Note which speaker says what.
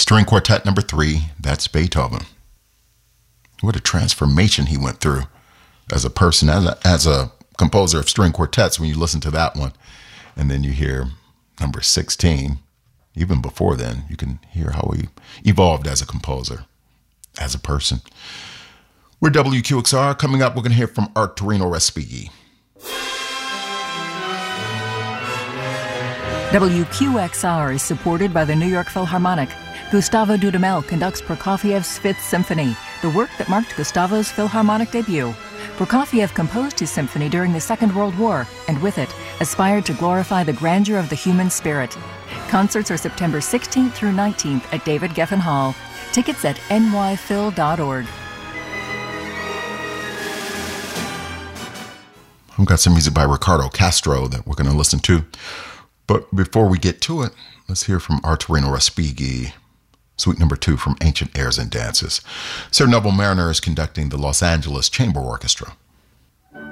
Speaker 1: String Quartet number 3, that's Beethoven. What a transformation he went through as a person, as a composer of string quartets when you listen to that one. And then you hear number 16. Even before then, you can hear how he evolved as a composer, as a person. We're WQXR. Coming up, we're going to hear from Arturino Respighi.
Speaker 2: WQXR is supported by the New York Philharmonic. Gustavo Dudamel conducts Prokofiev's Fifth Symphony, the work that marked Gustavo's Philharmonic debut. Prokofiev composed his symphony during the Second World War, and with it, aspired to glorify the grandeur of the human spirit. Concerts are September 16th through 19th at David Geffen Hall. Tickets at nyphil.org.
Speaker 1: I've got some music by Ricardo Castro that we're going to listen to. But before we get to it, let's hear from Arturino Respighi, Suite number 2 from Ancient Airs and Dances. Sir Neville Marriner is conducting the Los Angeles Chamber Orchestra.